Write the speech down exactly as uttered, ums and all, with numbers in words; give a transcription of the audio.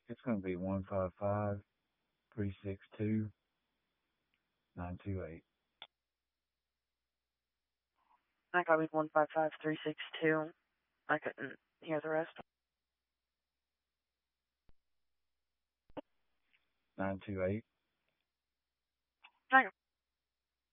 It's going to be one five five, three six two, nine two eight. I copied one five five three six two. I couldn't hear the rest. nine two eight.